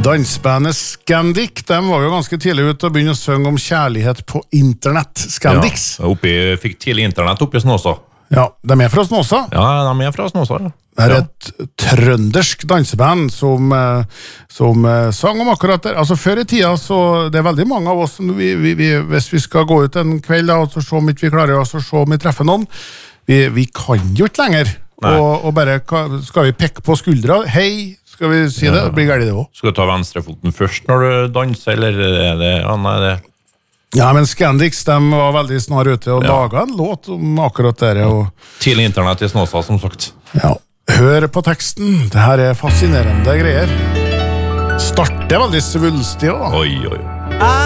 Dansbandet Scandic, de var jo ganske tidlig ute og begynne å synge om kjærlighet på internett. Scandics. Ja, fikk tidlig internett oppe i Snåsa. Ja, de fra Snåsa. Ja, de fra Snåsa, ja. Det et trøndersk danseband som sang om akkurat det. Altså før i tida, så det veldig mange av oss, hvis vi skal gå ut en kveld da, og så se om ikke vi klarer oss, og se om vi treffer noen, vi kan jo ikke lenger. Og bare, skal vi pekke på skuldra? Hei, skal vi si det? Det blir galt det også. Skal du ta venstrefoten først når du danser, eller er det... Ja, nei, det... Ja, men Scandics, de var veldig snar ute og laget en låt om akkurat det. Tidlig internett i Snåsa, som sagt. Ja, hør på teksten. Det her fascinerende greier. Starter veldig svulstig også. Oi.